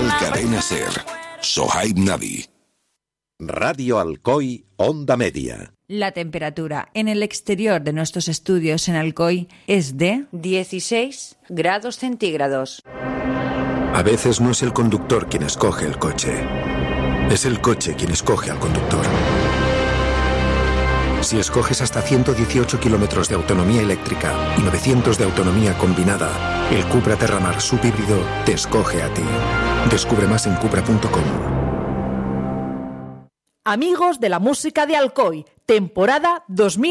Dial Cadena Ser. Sohaib Navi. Radio Alcoy, Onda Media. La temperatura en el exterior de nuestros estudios en Alcoy es de 16 grados centígrados. A veces no es el conductor quien escoge el coche. Es el coche quien escoge al conductor. Si escoges hasta 118 kilómetros de autonomía eléctrica y 900 de autonomía combinada, el Cupra Terramar subhíbrido te escoge a ti. Descubre más en cupra.com. Amigos de la música de Alcoy, temporada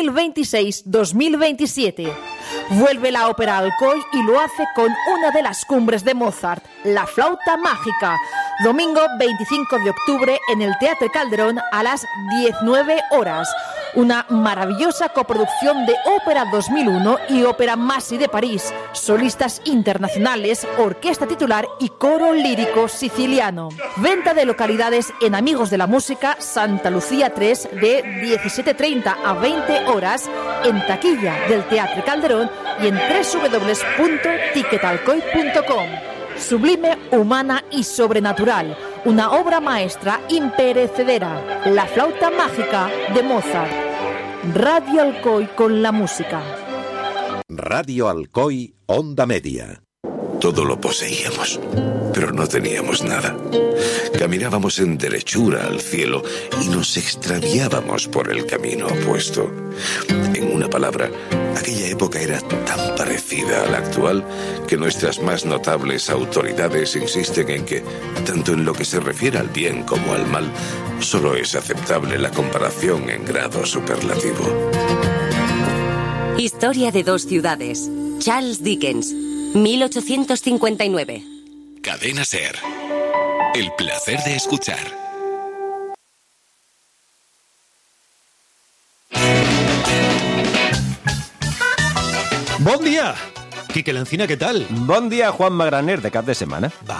2026-2027. Vuelve la ópera Alcoy y lo hace con una de las cumbres de Mozart, La Flauta Mágica. Domingo 25 de octubre en el Teatro Calderón a las 19 horas. Una maravillosa coproducción de Ópera 2001 y Ópera Masi de París. Solistas internacionales, orquesta titular y coro lírico siciliano. Venta de localidades en Amigos de la Música, Santa Lucía 3, de 17:30 a 20 horas, en taquilla del Teatro Calderón y en www.ticketalcoy.com. Sublime, humana y sobrenatural. Una obra maestra imperecedera. La Flauta Mágica de Mozart. Radio Alcoy con la música. Radio Alcoy, Onda Media. Todo lo poseíamos, pero no teníamos nada. Caminábamos en derechura al cielo y nos extraviábamos por el camino opuesto. En una palabra, aquella época era tan parecida a la actual que nuestras más notables autoridades insisten en que, tanto en lo que se refiere al bien como al mal, solo es aceptable la comparación en grado superlativo. Historia de dos ciudades. Charles Dickens, 1859. Cadena Ser. El placer de escuchar. Bon dia! Quique Lencina, què tal? Bon dia, Juan Magraner, de cap de setmana. Va.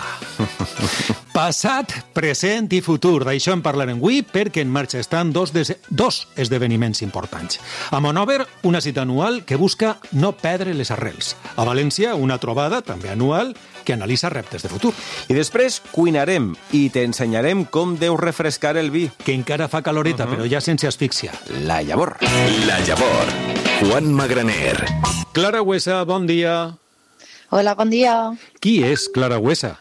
Passat, present i futur. D'això en parlarem avui perquè en marxa estan dos esdeveniments importants. A Monover, una cita anual que busca no perdre les arrels. A València, una trobada, també anual, que analitza reptes de futur. I després cuinarem i t'ensenyarem com deus refrescar el vi. Que encara fa caloreta, però ja sense asfíxia. La llavor. La llavor. Juan Magraner. Clara Huesa, bon dia. Hola, bon dia. Qui és Clara Huesa?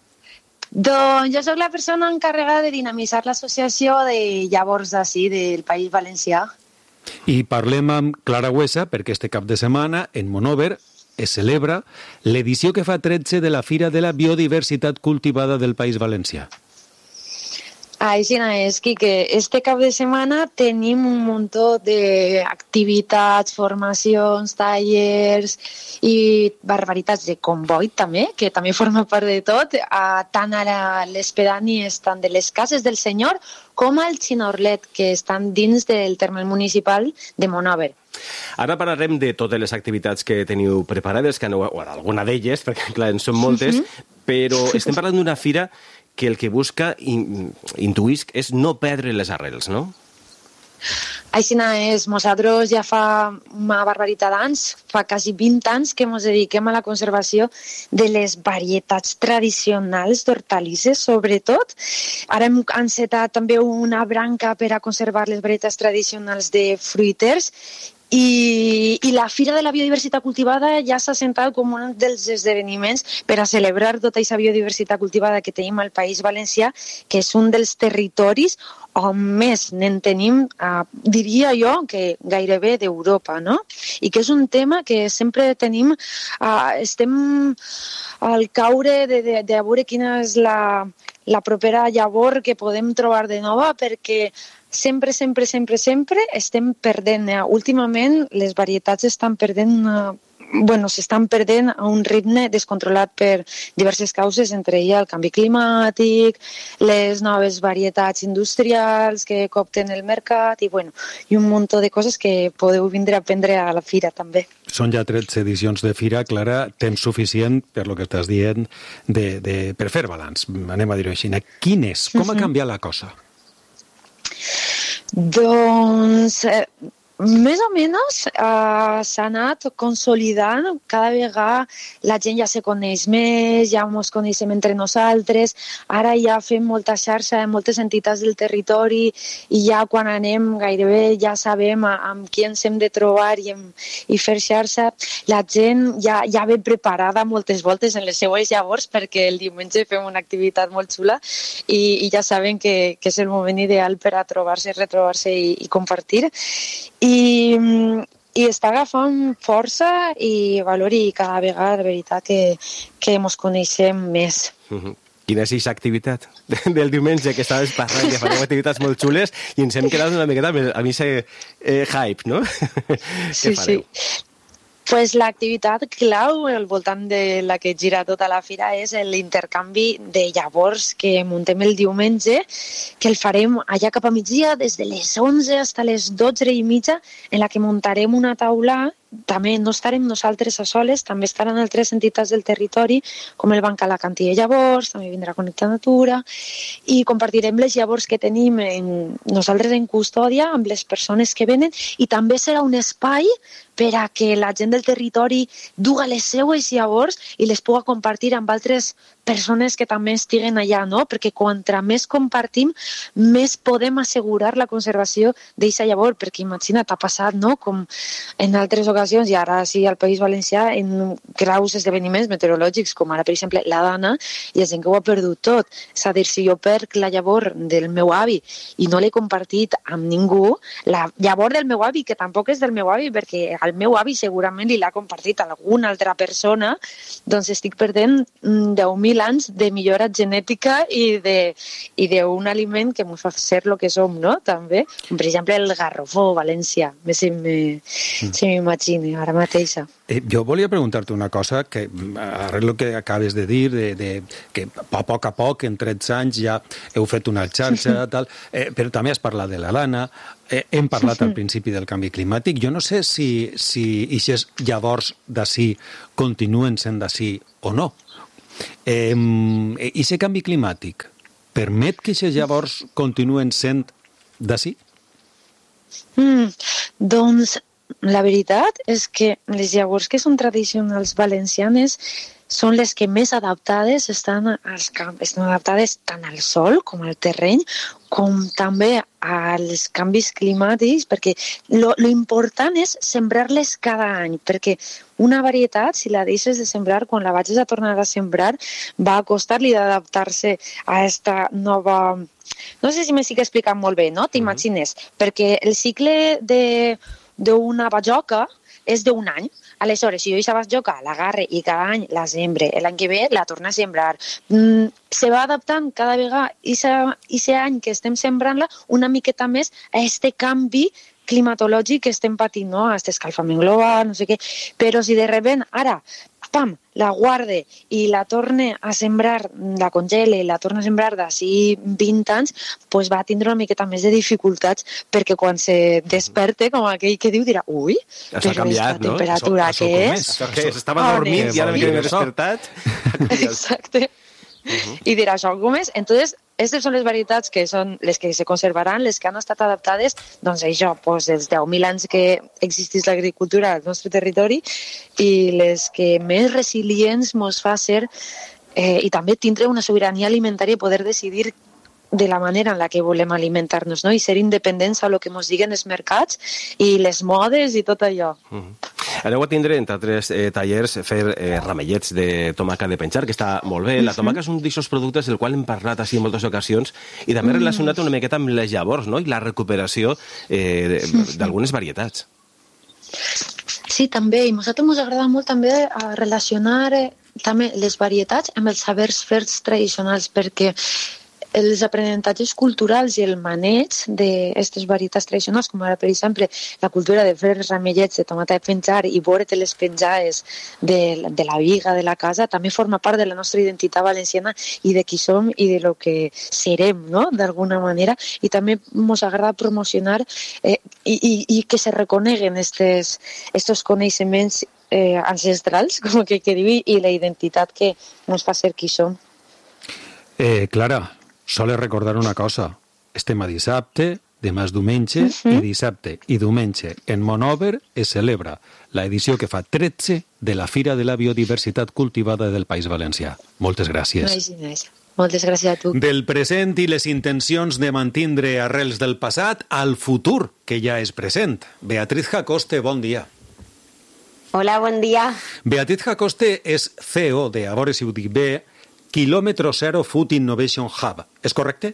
Doncs jo sóc la persona encarregada de dinamitzar l'associació de llavors d'ací, del País Valencià. I parlem amb Clara Huesa perquè este cap de setmana en Monover es celebra l'edició que fa 13 de la Fira de la Biodiversitat Cultivada del País Valencià. Així és, Quique. Este cap de setmana tenim un muntó d'activitats, formacions, tallers i barbaritats de comboi també, que també forma part de tot, tant a les pedànies tant de les cases del senyor com al Xinorlet, que estan dins del terme municipal de Monover. Ara parlarem de totes les activitats que teniu preparades, que aneu, bueno, alguna d'elles, perquè clar, en són moltes, però estem parlant d'una fira que el que busca, intuïsc, és no perdre les arrels, no? Així és, nosaltres ja fa una barbaritat d'anys, fa quasi 20 anys que ens dediquem a la conservació de les varietats tradicionals d'hortalisses, sobretot. Ara hem encetat també una branca per a conservar les varietats tradicionals de fruiters i la Fira de la Biodiversitat Cultivada ja s'ha sentat com un dels esdeveniments per a celebrar tota aquesta biodiversitat cultivada que tenim al País Valencià, que és un dels territoris on més n'en tenim, diria jo, que gairebé d'Europa, no? I que és un tema que sempre tenim, estem al caure de veure quina és la propera llavor que podem trobar de nova, perquè sempre estem perdent. Últimament les varietats s'estan perdent a un ritme descontrolat per diverses causes, entre elles el canvi climàtic, les noves varietats industrials que coopten el mercat i un munt de coses que podeu vindre a aprendre a la fira també. Són ja 13 edicions de fira, Clara, temps suficient per lo que estàs dient per fer balanç, anem a dir-ho així. Quin és? Com ha canviat la cosa? Doncs Més o menys s'ha anat consolidant, cada vegada la gent ja se coneix més, ja ens coneixem entre nosaltres, ara ja fem molta xarxa en moltes entitats del territori i ja quan anem gairebé ja sabem amb qui ens hem de trobar i fer xarxa. La gent ja ve preparada moltes voltes en les seues llavors perquè el diumenge fem una activitat molt xula i ja saben que és el moment ideal per a trobar-se, retrobar-se i compartir. I està agafant força i valor i cada vegada, de veritat, que ens coneixem més. Quina és aquesta activitat del diumenge que estaves parlant, que fareu activitats molt xules i ens hem quedat una miqueta a mi hype, no? Sí, sí. Pues l'activitat clau al voltant de la que gira tota la fira és l'intercanvi de llavors que muntem el diumenge, que el farem allà cap a migdia des de les 11 fins a les 12:30, en la que muntarem una taula. També no estarem nosaltres a soles, també estaran altres entitats del territori, com el Banc Alacantí de Llavors, també vindrà Connecta Natura, i compartirem les llavors que tenim nosaltres en custòdia amb les persones que venen, i també serà un espai per a que la gent del territori duga les seues llavors i les pugui compartir amb altres persones que també estiguen allà, no? Perquè contra més compartim, més podem assegurar la conservació d'aquesta llavor, perquè imagina't, ha passat, no?, com en altres ocasions, i ara sí al País Valencià, en graus esdeveniments meteorològics, com ara, per exemple, la Dana, hi ha gent que ho ha perdut tot. És a dir, si jo perc la llavor del meu avi i no l'he compartit amb ningú, la llavor del meu avi, que tampoc és del meu avi, perquè al meu avi segurament li l'ha compartit alguna altra persona, doncs estic perdent 10.000 anys de millora genètica i d'un aliment que ens fa ser el que som, no?, també. Per exemple, el garrofó, València, se m'imagina ara mateixa. Jo volia preguntar-te una cosa, que arrel el que acabes de dir, que a poc, en 13 anys ja heu fet una xarxa, tal, però també has parlat de la lana, hem parlat al principi del canvi climàtic. Jo no sé si aquests llavors d'ací continuen sent d'ací o no. I aquest canvi climàtic permet que aquests llavors continuen sent d'ací? Doncs la veritat és que les llavors que són tradicionals valencianes són les que més adaptades estan adaptades tant al sol com al terreny, com també als canvis climàtics, perquè lo important és sembrar-les cada any, perquè una varietat, si la deixes de sembrar, quan la vagis a tornar a sembrar, va costar-li d'adaptar-se a aquesta nova... No sé si m'estic explicant molt bé, no? T'imagines? Perquè el cicle d'una bajoca és d'un any. Aleshores, si jo aquesta bajoca l'agarre i cada any la sembre, l'any que ve la torna a sembrar, se va adaptant cada vegada i aquest any que estem sembrant-la una miqueta més a aquest canvi climatològic que estem patint, no? A aquest escalfament global, no sé què. Però si de repent ara, pam, la guarde i la torne a sembrar, la congele i la torna a sembrar d'ací 20 anys, doncs va tindre una miqueta més de dificultats, perquè quan se desperte, com aquell que diu, dirà, ui, però aquesta temperatura que és... Estava dormint i ara m'he despertat. Exacte. I dirà, això com és? Entonces, aquestes són les varietats que són les que se conservaran, les que han estat adaptades, doncs això, dels 10.000 anys que existeix l'agricultura al nostre territori, i les que més resilients ens fa ser i també tindre una sobirania alimentària i poder decidir de la manera en la que volem alimentar-nos, no? I ser independents a lo que ens diguen els mercats i les modes i tot allò. Aneu a tindre, entre altres tallers, fer ramellets de tomaca de penjar, que està molt bé. La tomaca és un d'aquests productes del qual hem parlat així en moltes ocasions i també relacionat una miqueta amb les llavors, no?, i la recuperació d'algunes varietats. Sí, també. I a nosaltres ens agrada molt també relacionar també les varietats amb els sabers ferts tradicionals, perquè els aprenentatges culturals i el maneig d'aquestes varietats tradicionals, com ara, per exemple, la cultura de fer ramellets de tomata de penjar i veure-te-les penjades de la viga de la casa, també forma part de la nostra identitat valenciana i de qui som i de lo que serem, no?, d'alguna manera. I també ens agrada promocionar i que se reconeguen estos coneixements ancestrals, com que diu, i la identitat que ens fa ser qui som. Clara, sols recordar una cosa. Estem a dissabte, demà és diumenge i dissabte i diumenge en Monòver es celebra la edició que fa 13 de la Fira de la Biodiversitat Cultivada del País Valencià. Moltes gràcies. Moltes gràcies a tu. Del present i les intencions de mantindre arrels del passat al futur, que ja és present. Beatriz Jacoste, bon dia. Hola, buen día. Beatriz Jacoste és CEO de, a veure si ho dic bé, Kilómetro Zero Food Innovation Hub. ¿Es correcte?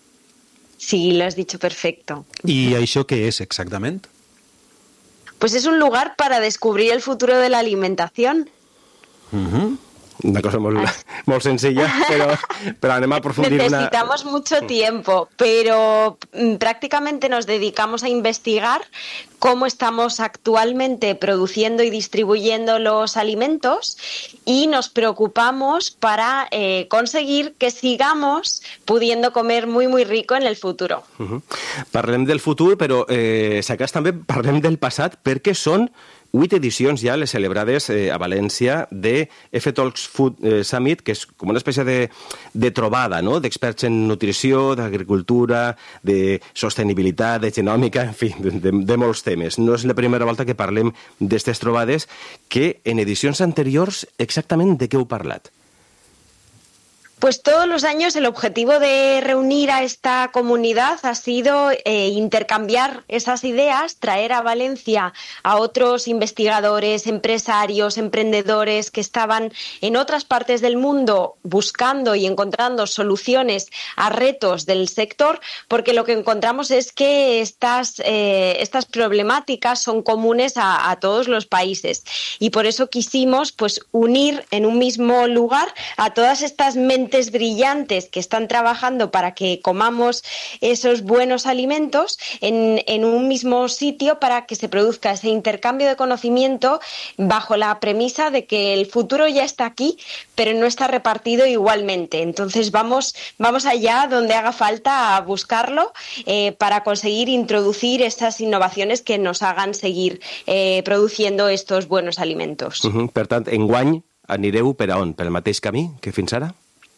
Sí, lo has dicho perfecto. ¿Y això què és exactament? Pues es un lugar para descubrir el futuro de la alimentación. Una cosa molt sencilla, pero anem a aprofundir. Necesitamos mucho tiempo, pero prácticamente nos dedicamos a investigar cómo estamos actualmente produciendo y distribuyendo los alimentos y nos preocupamos para conseguir que sigamos pudiendo comer muy, muy rico en el futuro. Parlem del futur, però si acas també parlem del passat, perquè són 8 edicions ja les celebrades a València de F-Talks Food Summit, que és com una espècie de trobada, no?, d'experts en nutrició, d'agricultura, de sostenibilitat, de genòmica, en fi, de molts temes. No és la primera volta que parlem d'aquestes trobades, que en edicions anteriors exactament de què heu parlat? Pues todos los años el objetivo de reunir a esta comunidad ha sido intercambiar esas ideas, traer a Valencia a otros investigadores, empresarios, emprendedores que estaban en otras partes del mundo buscando y encontrando soluciones a retos del sector, porque lo que encontramos es que estas problemáticas son comunes a todos los países y por eso quisimos pues unir en un mismo lugar a todas estas mentes brillantes que están trabajando para que comamos esos buenos alimentos en un mismo sitio para que se produzca ese intercambio de conocimiento bajo la premisa de que el futuro ya está aquí, pero no está repartido igualmente. Entonces vamos allá donde haga falta a buscarlo para conseguir introducir estas innovaciones que nos hagan seguir produciendo estos buenos alimentos. Per tant, enguany anireu per a on? Pel mateix camí que fins ara?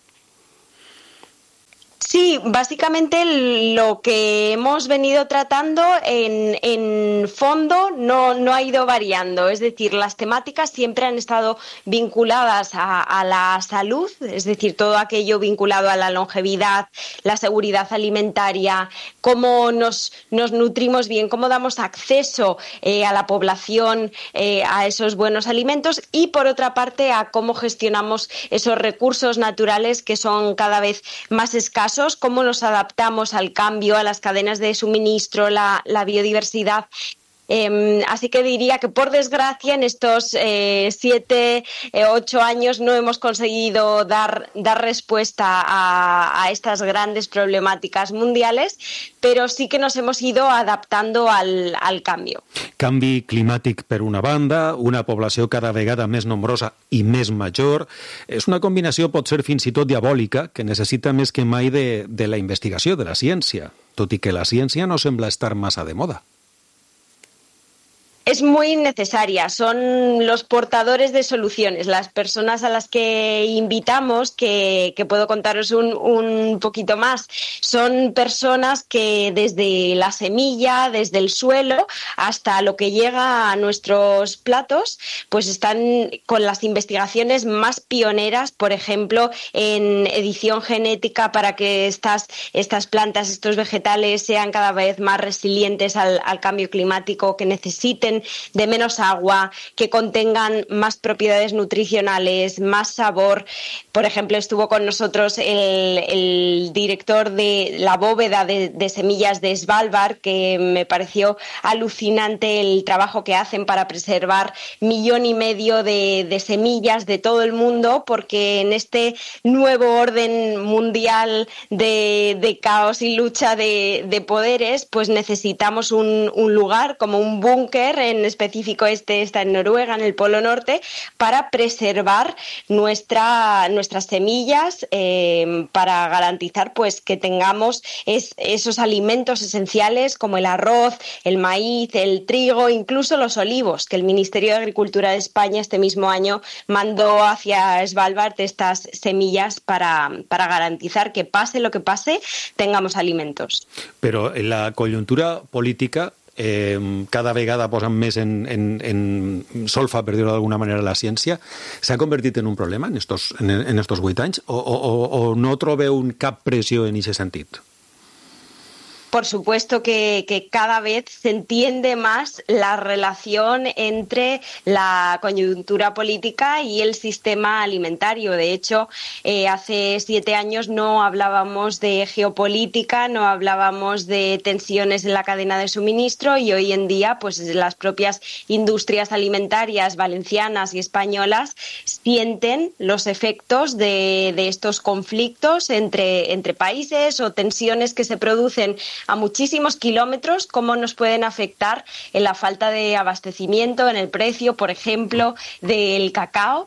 Sí, básicamente lo que hemos venido tratando en fondo no ha ido variando. Es decir, las temáticas siempre han estado vinculadas a la salud, es decir, todo aquello vinculado a la longevidad, la seguridad alimentaria, cómo nos nutrimos bien, cómo damos acceso a la población a esos buenos alimentos y, por otra parte, a cómo gestionamos esos recursos naturales que son cada vez más escasos, cómo nos adaptamos al cambio, a las cadenas de suministro, la biodiversidad. Así que diría que, por desgracia, en estos 7, 8 años no hemos conseguido dar respuesta a estas grandes problemáticas mundiales, pero sí que nos hemos ido adaptando al cambio. Canvi climàtic per una banda, una població cada vegada més nombrosa i més major. És una combinació, pot ser fins i tot diabòlica, que necessita més que mai de la investigació, de la ciència, tot i que la ciència no sembla estar massa de moda. Es muy necesaria, son los portadores de soluciones, las personas a las que invitamos, que puedo contaros un poquito más, son personas que desde la semilla, desde el suelo, hasta lo que llega a nuestros platos, pues están con las investigaciones más pioneras, por ejemplo, en edición genética para que estas plantas, estos vegetales sean cada vez más resilientes al cambio climático, que necesiten de menos agua, que contengan más propiedades nutricionales, más sabor. Por ejemplo, estuvo con nosotros el director de la bóveda de semillas de Svalbard, que me pareció alucinante el trabajo que hacen para preservar 1,5 millones de semillas de todo el mundo, porque en este nuevo orden mundial de caos y lucha de poderes, pues necesitamos un lugar como un búnker en específico este está en Noruega, en el Polo Norte, para preservar nuestras semillas, para garantizar pues que tengamos esos alimentos esenciales como el arroz, el maíz, el trigo, incluso los olivos, que el Ministerio de Agricultura de España este mismo año mandó hacia Svalbard estas semillas para garantizar que pase lo que pase, tengamos alimentos. Però la conjuntura política cada vegada posen més en solfa, per dir-ho d'alguna manera, la ciència. S'ha convertit en un problema en estos 8 anys o no trobeu cap pressió en aquest sentit? Por supuesto que cada vez se entiende más la relación entre la coyuntura política y el sistema alimentario. De hecho, hace 7 años no hablábamos de geopolítica, no hablábamos de tensiones en la cadena de suministro, y hoy en día pues las propias industrias alimentarias valencianas y españolas sienten los efectos de estos conflictos entre países o tensiones que se producen a muchísimos kilómetros, cómo nos pueden afectar en la falta de abastecimiento, en el precio, por ejemplo, del cacao.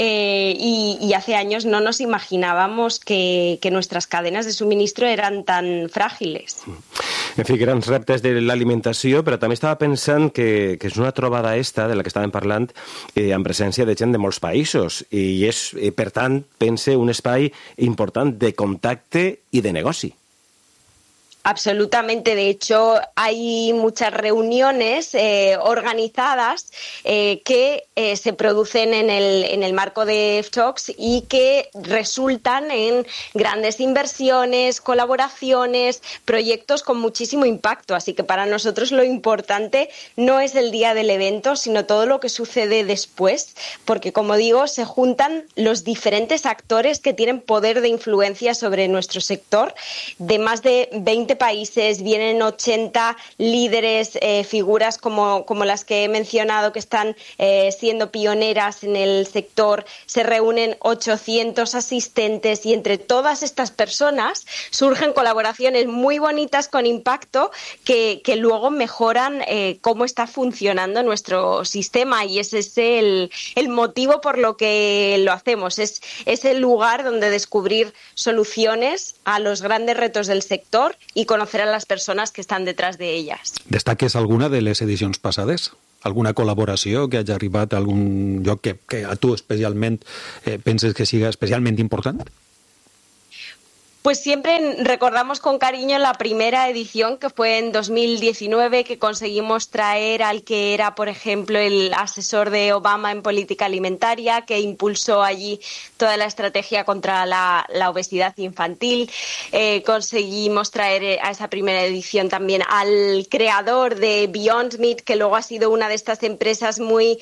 Y hace años no nos imaginábamos que nuestras cadenas de suministro eran tan frágiles. En fi, grans reptes de l'alimentació, però també estava pensant que és una trobada esta, de la que estàvem parlant, en presència de gent de molts països, i és, per tant, pense, un espai important de contacte i de negoci. Absolutamente. De hecho, hay muchas reuniones organizadas que se producen en el marco de F-Talks y que resultan en grandes inversiones, colaboraciones, proyectos con muchísimo impacto. Así que para nosotros lo importante no es el día del evento, sino todo lo que sucede después, porque, como digo, se juntan los diferentes actores que tienen poder de influencia sobre nuestro sector. De más de 20 países vienen 80 líderes, figuras como las que he mencionado, que están siendo pioneras en el sector. Se reúnen 800 asistentes, y entre todas estas personas surgen colaboraciones muy bonitas con impacto que luego mejoran cómo está funcionando nuestro sistema, y ese es el motivo por lo que lo hacemos. Es el lugar donde descubrir soluciones a los grandes retos del sector y conocer a las personas que estan detrás de ellas. Destaques alguna de les edicions passades? Alguna col·laboració que hagi arribat a algun lloc que a tu especialment penses que siga especialment important? Pues siempre recordamos con cariño la primera edición, que fue en 2019, que conseguimos traer al que era, por ejemplo, el asesor de Obama en política alimentaria, que impulsó allí toda la estrategia contra la obesidad infantil. Conseguimos traer a esa primera edición también al creador de Beyond Meat, que luego ha sido una de estas empresas muy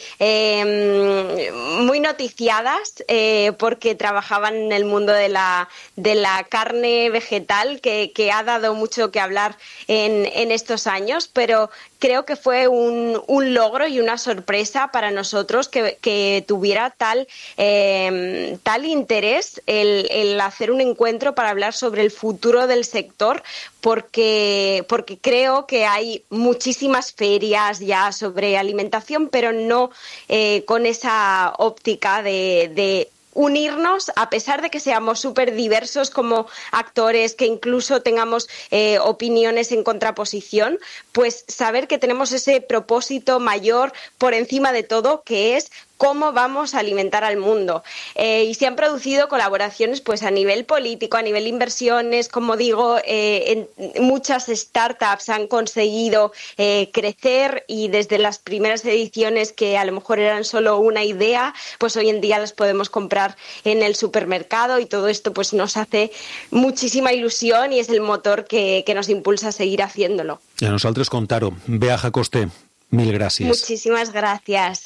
noticiadas, porque trabajaban en el mundo de la carne vegetal, que ha dado mucho que hablar en estos años, pero creo que fue un logro y una sorpresa para nosotros que tuviera tal interés el hacer un encuentro para hablar sobre el futuro del sector, porque creo que hay muchísimas ferias ya sobre alimentación, pero no con esa óptica de unirnos, a pesar de que seamos súper diversos como actores, que incluso tengamos opiniones en contraposición, pues saber que tenemos ese propósito mayor por encima de todo, que es cómo vamos a alimentar al mundo. Y se han producido colaboraciones pues a nivel político, a nivel inversiones, como digo, muchas startups han conseguido crecer, y desde las primeras ediciones, que a lo mejor eran solo una idea, pues hoy en día las podemos comprar en el supermercado, y todo esto pues nos hace muchísima ilusión y es el motor que nos impulsa a seguir haciéndolo. I a nosaltres contar-ho. Bea Jacosté, mil gràcies. Muchísimas gracias.